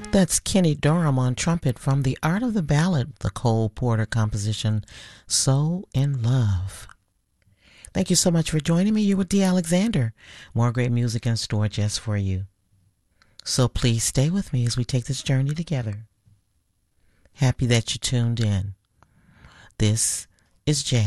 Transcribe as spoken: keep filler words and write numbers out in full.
That's Kenny Dorham on trumpet from The Art of the Ballad, the Cole Porter composition, So in Love. Thank you so much for joining me. You're with Dee Alexander. More great music in store just for you. So please stay with me as we take this journey together. Happy that you tuned in. This is Jazz.